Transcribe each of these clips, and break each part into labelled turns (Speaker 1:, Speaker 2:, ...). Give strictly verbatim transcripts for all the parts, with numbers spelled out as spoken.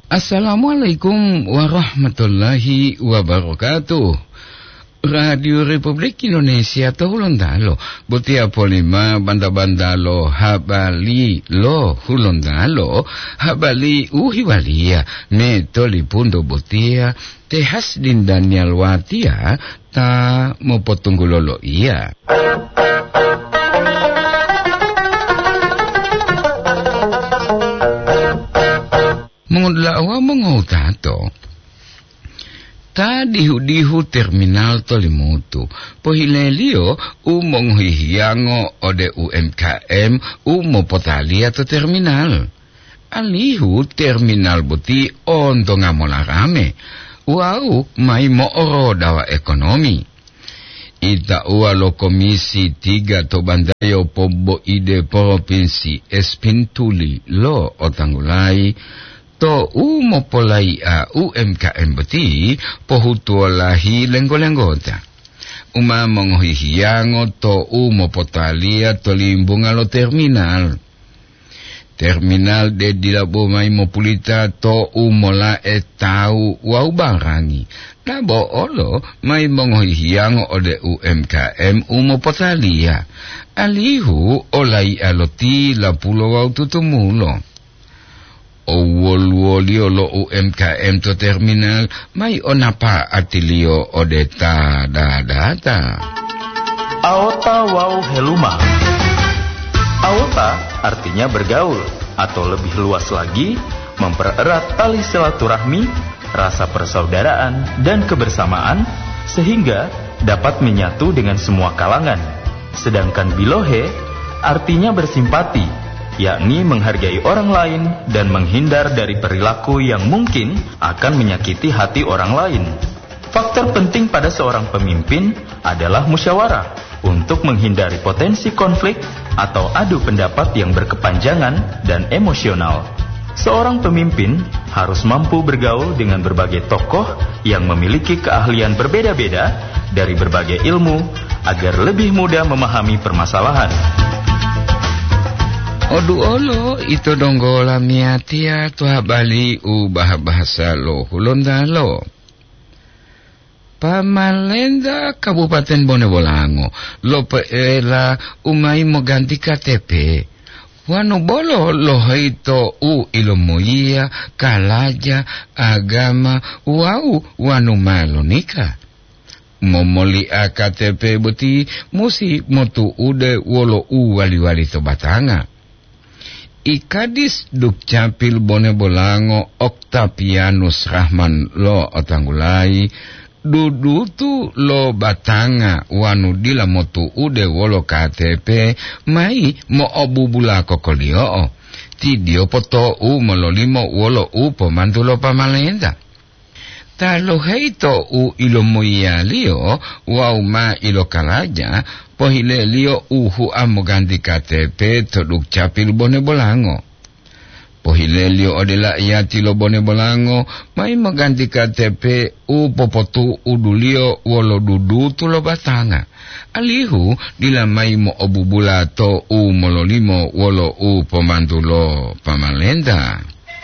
Speaker 1: Assalamualaikum warahmatullahi wabarakatuh. Radio Republik Indonesia to Hulondalo, Butia Polima Banda-Bandalo Habali lo Hulondalo, Habali uhiwalia me tolipundo Butia Tehas din Daniel Watia ta mopotunggulolo iya. Mengudlawa mengutato ta dihu-dihu terminal tolimutu pohilelio umong hihiango ode U M K M umo potali atau terminal alihu terminal buti ondo ngamolarame wau mai mooro dawa ekonomi ita ualo komisi tiga to bandayo pombo ide provinsi Espintuli lo otanggulai to umo polai a U M K M beti pohutuolahi lenggo-lenggota uma monghihiango to umo potalia to limbunga lo terminal terminal de dilabo mai mopulita to umola etau wau barangi labo olo mai monghihiango ode U M K M umo potalia alihu olai aloti la pulo wau tutumulo o wol-wolio lo U M K M to terminal mai onapa atilio odeta dadata.
Speaker 2: Aota wau heluma. Aota artinya bergaul atau lebih luas lagi mempererat tali silaturahmi, rasa persaudaraan dan kebersamaan sehingga dapat menyatu dengan semua kalangan. Sedangkan bilohe artinya bersimpati, yakni menghargai orang lain dan menghindar dari perilaku yang mungkin akan menyakiti hati orang lain. Faktor penting pada seorang pemimpin adalah musyawarah untuk menghindari potensi konflik atau adu pendapat yang berkepanjangan dan emosional. Seorang pemimpin harus mampu bergaul dengan berbagai tokoh yang memiliki keahlian berbeda-beda dari berbagai ilmu agar lebih mudah memahami permasalahan.
Speaker 1: Odu olo itu donggola miatia tua bali ubah bahasa lo Hulondalo. Pamalenda Kabupaten Bonebolango lo peela umai mo ganti K T P. Wano bolo lo hito u ilomoia kalaja agama wau wanu malo nika. Momoli a K T P buti musi motu ude wolo u wali-wali to batanga. Ikadis Dukcapil Bonebolango Octavianus Rahman lo otanggulai dudutu lo batanga wanu dila motu ude wolo K T P mai mo obubula kokolio tidio poto u mololimo wolo u pomantu lo pamalenda talo heito u ilomoia lio wau ma ilo kalaja pohile lio uhu amoganti K T P to Dukcapil Bonebolango. Pohile lio odela iati lo Bonebolango mai moganti K T P u popotu udulio wolo dudutu lo batanga. Alihu dila mai mo obubula to u mololimo wolo u pomantu lo pamalenda.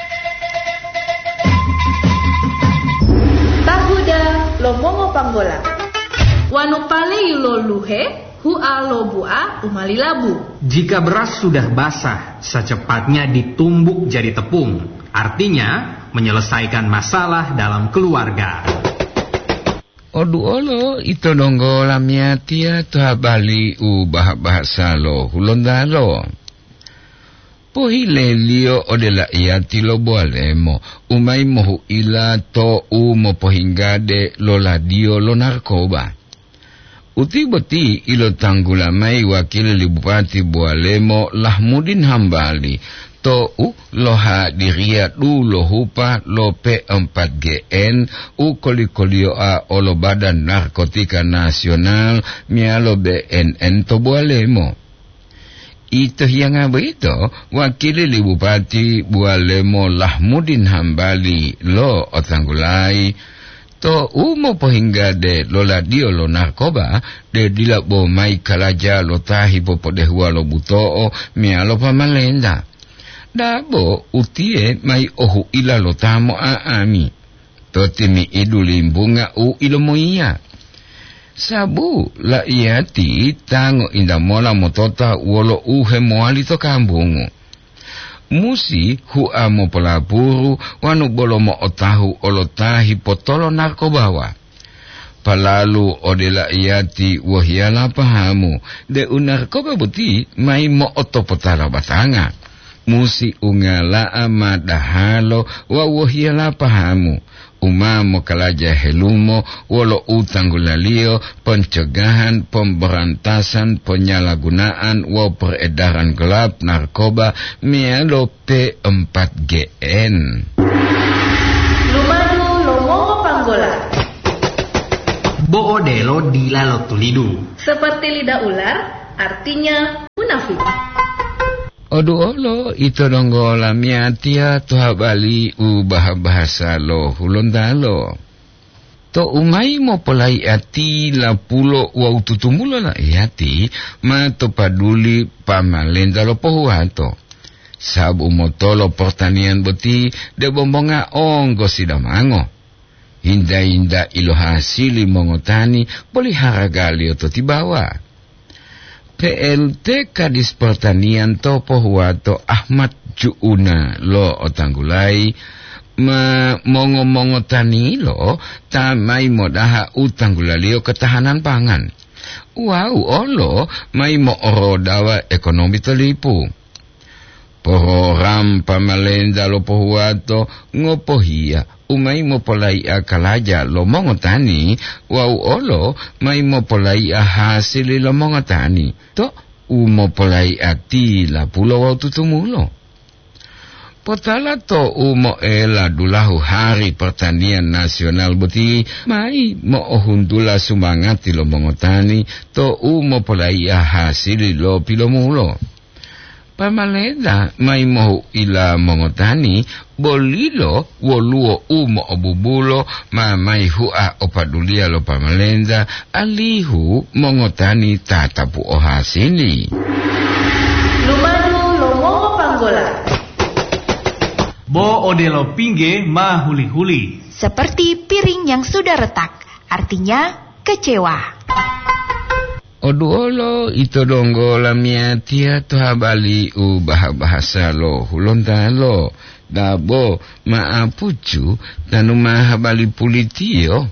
Speaker 3: Tahuda lo mongo panggola. Wanu pale yulo luhe hu alo bua umali labu.
Speaker 4: Jika beras sudah basah, secepatnya ditumbuk jadi tepung. Artinya, menyelesaikan masalah dalam keluarga.
Speaker 1: Odu olo itu donggola miatia tuha bali ubah bahasa lo Hulondalo. Pohile lio odela iati lo boalemo umai mohu ila to umo pohingade lo ladio lo narkoba. Uti boti ilo tanggula mai wakil li Bupati Bualemo Lahmudin Hambali to u loha diria du lo hupa lo P empat G N u koli-kolio a olo Badan Narkotika Nasional mialo B N N to Bualemo. Itu yang abito wakil li Bupati Bualemo Lahmudin Hambali lo otanggulai to umo pohingga de lola dio lo narkoba de dila bo mai kalaja lo tahi popo de hua lo buto o mia lo pamalenda Dabo utie mai ohu ila lo tamo aami. Totimi idulimbunga u ilomoia. Sabu la iati tango inda mola motota wolo uhe moali to kambungu. Musi hu amo polapuru wanu bolomo otahu olotahi potolo narkobawa. Palalu odela iati wahiala pahamu de unarkoba buti mai mo otopotala batanga. Musi ungala amadahalo wa wahiala pahamu. Umamo kalaja helumo wolo utanggulalio pencegahan pemberantasan penyalahgunaan wa peredaran gelap narkoba mialo P empat G N.
Speaker 3: Lumadu lomongo panggola.
Speaker 4: Boodelo dilalo tulidu.
Speaker 3: Seperti lidah ular, artinya munafik.
Speaker 1: Odu olo ito donggo lamiatia tuha bali ubah bahasa lo hulondalo. To umai mo polai ati la pulo wa ututumulo la iati ma to paduli pamalenda lo pohuato. Sabu motolo pertanian boti de bombonga onggo sidamango. Inda-inda ilo hasili mongotani boli haragali oto tibawa. P L T Kadis Pertanian Topo Huato Ahmad Juuna lo otanggulai ma mongo-mongo tani lo tamai modaha utanggulalio ketahanan pangan. Wow olo mai mo orodawa ekonomi telipu. Program pamalenda lo pohuato ngopohia umai mo polai a kalaja lo mongo tani wau olo mai mo polai a hasili lo mongo tani to umo polai a tila pulo wau tutumulo. Potala to umo ela dulahu hari pertanian nasional buti mai mo ohundula sumangati lo mongo tani to umo polai a hasili lo pilomulo. Pamalenda mai mohu ila mongotani bolilo woluo umo obubulo ma mai hua opadulia lo pamalenda alihu mongotani tatapu ohasini.
Speaker 3: Lumadu lomongo panggola.
Speaker 5: Bo odelo pingge ma huli-huli.
Speaker 6: Seperti piring yang sudah retak, artinya kecewa.
Speaker 1: Oduolo ito donggo lamiatia toha bali ubah bahasa lo hulontalo dabo maapucu tanu maha bali pulitio.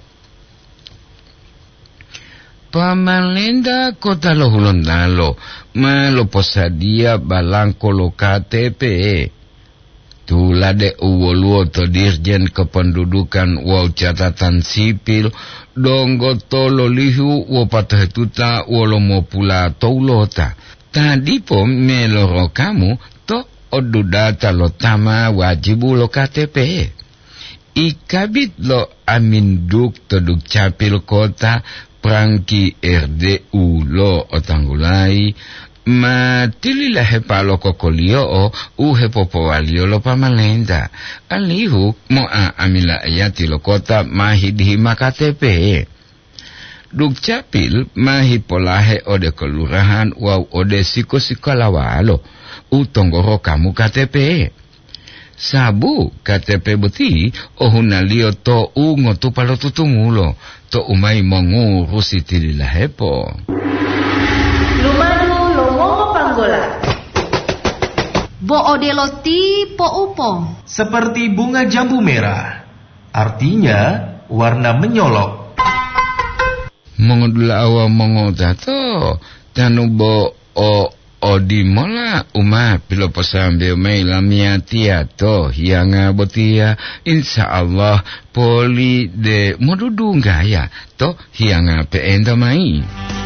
Speaker 1: Pamalenda kota lo hulontalo ma lo posadia balangko lo K T P. Tulade uwoluo to dirjen kependudukan wau catatan sipil donggo tolo lihu wo patahetuta wolo mo pula toulota. Tadi po meloro kamu to odudata lo tama wajibu lo K T P. Ikabit lo aminduk to duk capil kota prangki R D U lo otanggulai. Ma tilila hepalo kokolio o uhe popowalio lo pamalenda. Alihu mo a amila ayati lo kota mahidhi maka T P. Duk capil mahi polahe ode kelurahan wau ode siko-sikolawalo. Utonggoro kamu K T P. Sabu K T P beti ohunalio to ungo tu palo tutumulo. To umai mongurusi tilila hepo.
Speaker 6: Boodelo ti po upo.
Speaker 5: Seperti bunga jambu merah. Artinya warna menyolok.
Speaker 1: Mongodula awa mongodato tanu bo o odi mola uma pilo pasambe mai lamia tiato hianga botia insyaallah poli de modudu ngaya to hianga pe enda mai.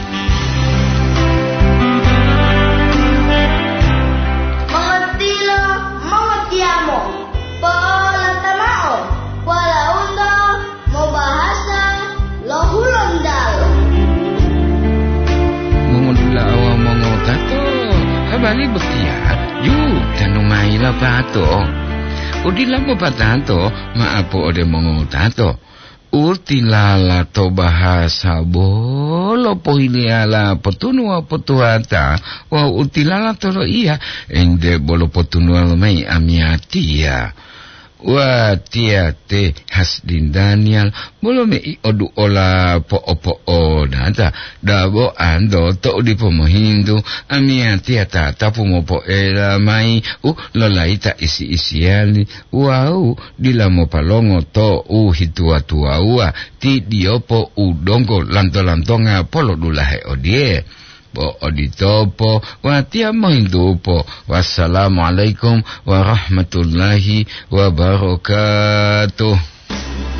Speaker 1: Bali betia, yu tanu mai lapato. Udi lambo patato, maapo ode mongo tato. utilala to bahasa bolo pohiliala potunua potuata wa utilala toro iya ende bolo potunua mai amiatia wa tia te hasdin Daniel bolo me odu ola po opo o nata dabo ando to di pomohindu amiatia ta tapu mopo era mai u lolaita isi isiali wau dilamo palongo to u hitua tua ua ti diopo udongo lanto-lantonga polo dulahe odie po oditopo watia mohindupo. Wassalamualaikum warahmatullahi wabarakatuh.